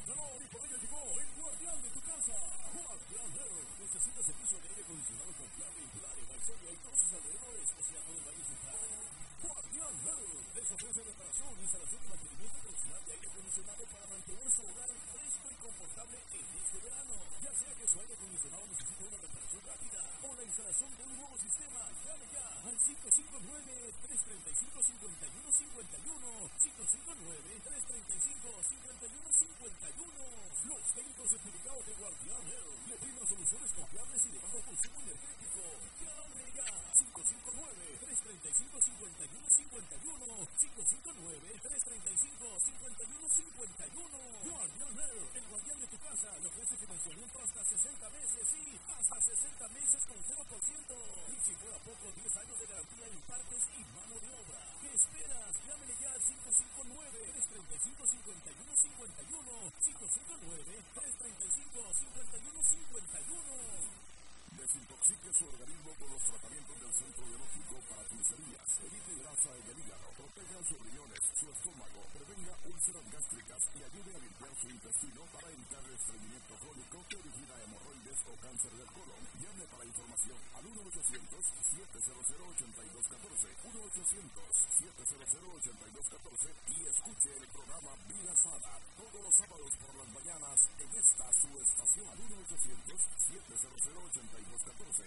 calor y por ello llegó el guardián de tu casa. Guardián Health. ¿Necesitas servicio de aire acondicionado confiable en Playa, Varsovia y todos sus alrededores? O sea, por el Valle Central. Guardián Health. Les ofrece reparación, instalación y mantenimiento profesional de aire acondicionado para mantener su hogar fresco y confortable en este verano. Ya sea que su aire acondicionado necesita una reparación rápida o la instalación de un nuevo sistema, llame ya al 559-335-5151. 559-335-5151. Los técnicos certificados de Guardián Health le brindan soluciones confiables y de bajo consumo energético. Llame ya. 559-335-5151. 559-335-5151. Guardián Health, el guardián de tu casa, le ofrece financiamiento hasta 60 meses. Sí, hasta 60 meses con 0%. Y si fuera poco, 10 años de garantía en partes y mano de obra. ¿Qué esperas? Llámele ya al 559-335-5151. 559-335-5151. Desintoxique su organismo con los tratamientos del Centro Biológico para Pulserías. Evite grasa en el hígado, proteja sus riñones, su estómago, prevenga úlceras gástricas y ayude a limpiar su intestino para evitar el estreñimiento crónico que origina hemorroides o cáncer del colon. Llame para información al 1-800-700-8214, 1-800-700-8214 y escuche el programa Vida Sana todos los sábados por las mañanas en esta su estación al 1-800-700-8214